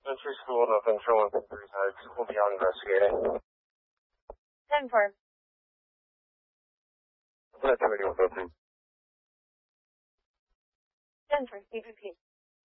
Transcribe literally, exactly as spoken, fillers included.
Elementary school, nothing showing three sides. We'll be out investigating. ten four. Activity with thirteen. ten four, C P P.